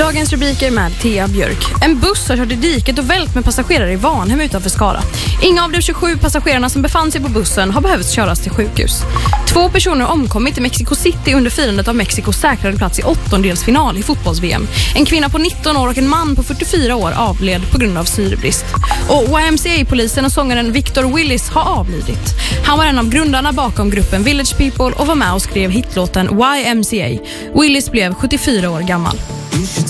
Dagens rubriker med Thea Björk. En buss har kört i diket och vält med passagerare i Vanhem utanför Skara. Inga av de 27 passagerarna som befann sig på bussen har behövt köras till sjukhus. 2 personer har omkommit i Mexico City under firandet av Mexikos säkrade plats i 8-delsfinal i fotbolls-VM. En kvinna på 19 år och en man på 44 år avled på grund av syrebrist. Och YMCA-polisen och sångaren Victor Willis har avlidit. Han var en av grundarna bakom gruppen Village People och var med och skrev hitlåten YMCA. Willis blev 74 år gammal.